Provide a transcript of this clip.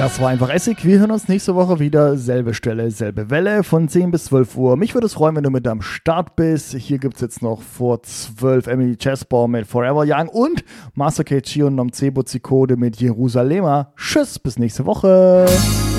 Das war einfach Essig. Wir hören uns nächste Woche wieder. Selbe Stelle, selbe Welle von 10 bis 12 Uhr. Mich würde es freuen, wenn du mit am Start bist. Hier gibt es jetzt noch vor 12 Emily Chessbaum mit Forever Young und Master KG und Nomcebo Zikode mit Jerusalema. Tschüss, bis nächste Woche.